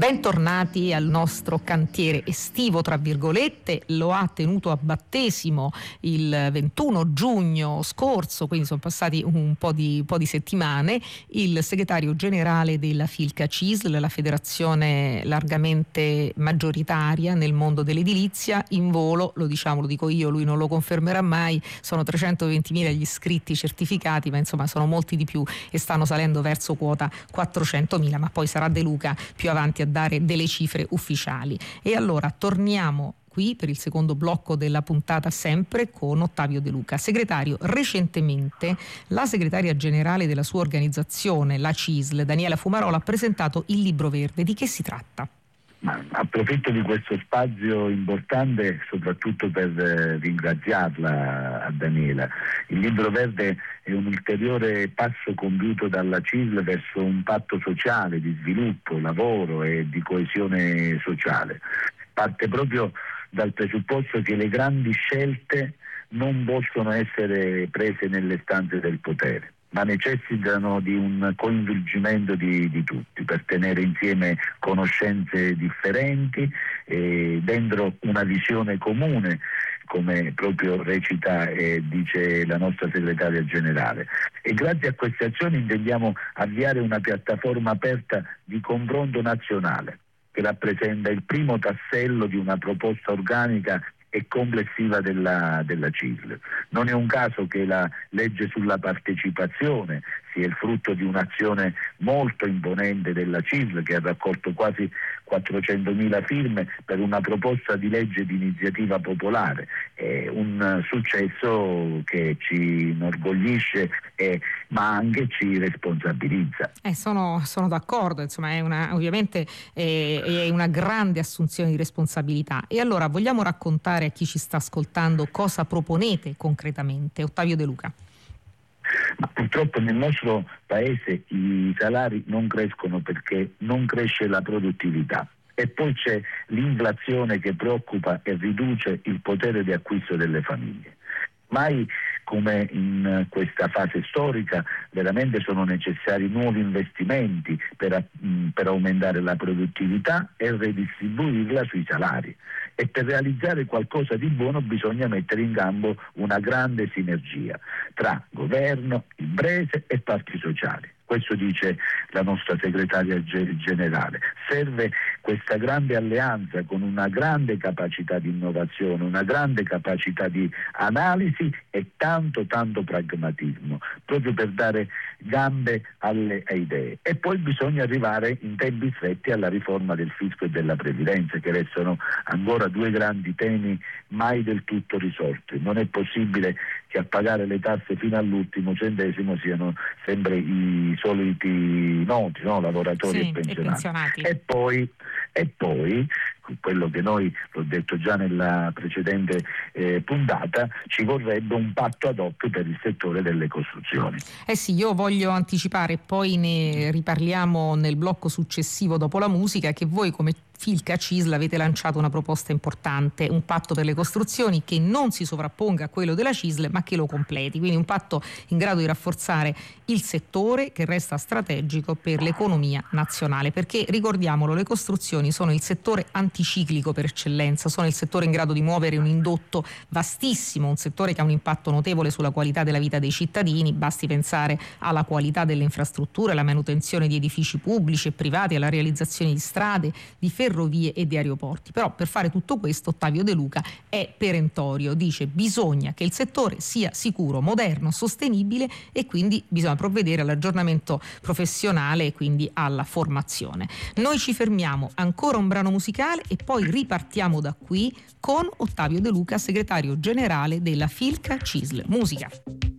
Bentornati al nostro cantiere estivo, tra virgolette. Lo ha tenuto a battesimo il 21 giugno scorso, quindi sono passati un po' di settimane, il segretario generale della Filca CISL, la federazione largamente maggioritaria nel mondo dell'edilizia. In volo, lo dico io, lui non lo confermerà mai, sono 320.000 gli iscritti certificati, ma insomma sono molti di più e stanno salendo verso quota 400.000, ma poi sarà De Luca più avanti a dare delle cifre ufficiali. E allora torniamo qui per il secondo blocco della puntata, sempre con Ottavio De Luca. Segretario, recentemente la segretaria generale della sua organizzazione, la CISL, Daniela Fumarola, ha presentato il libro verde. Di che si tratta? Approfitto di questo spazio importante soprattutto per ringraziarla a Daniela. Il libro verde è un ulteriore passo compiuto dalla CISL verso un patto sociale di sviluppo, lavoro e di coesione sociale. Parte proprio dal presupposto che le grandi scelte non possono essere prese nelle stanze del potere, ma necessitano di un coinvolgimento di tutti per tenere insieme conoscenze differenti dentro una visione comune, come proprio recita e dice la nostra segretaria generale. E grazie a queste azioni intendiamo avviare una piattaforma aperta di confronto nazionale che rappresenta il primo tassello di una proposta organica e complessiva della CISL. Non è un caso che la legge sulla partecipazione sia il frutto di un'azione molto imponente della CISL, che ha raccolto quasi 400.000 firme per una proposta di legge di iniziativa popolare. È un successo che ci inorgoglisce ma anche ci responsabilizza. Sono d'accordo, insomma ovviamente è una grande assunzione di responsabilità. E allora vogliamo raccontare a chi ci sta ascoltando cosa proponete concretamente? Ottavio De Luca. Ma purtroppo nel nostro paese i salari non crescono perché non cresce la produttività. E poi c'è l'inflazione che preoccupa e riduce il potere di acquisto delle famiglie. Mai come in questa fase storica veramente sono necessari nuovi investimenti per aumentare la produttività e redistribuirla sui salari. E per realizzare qualcosa di buono bisogna mettere in campo una grande sinergia tra governo, imprese e parti sociali. Questo dice la nostra segretaria generale. Serve questa grande alleanza con una grande capacità di innovazione, una grande capacità di analisi e tanto pragmatismo, proprio per dare gambe alle idee. E poi bisogna arrivare in tempi stretti alla riforma del fisco e della previdenza, che restano ancora due grandi temi mai del tutto risolti. Non è possibile che a pagare le tasse fino all'ultimo centesimo siano sempre i soliti noti, lavoratori e pensionati. E poi quello che noi, l'ho detto già nella precedente puntata, ci vorrebbe un patto ad hoc per il settore delle costruzioni. Sì, io voglio anticipare, poi ne riparliamo nel blocco successivo dopo la musica, che voi come Filca CISL avete lanciato una proposta importante, un patto per le costruzioni che non si sovrapponga a quello della CISL ma che lo completi, quindi un patto in grado di rafforzare il settore che resta strategico per l'economia nazionale, perché ricordiamolo, le costruzioni sono il settore anticiclico per eccellenza, sono il settore in grado di muovere un indotto vastissimo, un settore che ha un impatto notevole sulla qualità della vita dei cittadini, basti pensare alla qualità delle infrastrutture, alla manutenzione di edifici pubblici e privati, alla realizzazione di strade, di ferrovie e di aeroporti. Però per fare tutto questo Ottavio De Luca è perentorio, dice bisogna che il settore sia sicuro, moderno, sostenibile e quindi bisogna provvedere all'aggiornamento professionale e quindi alla formazione. Noi ci fermiamo, ancora un brano musicale e poi ripartiamo da qui con Ottavio De Luca, segretario generale della Filca CISL. Musica.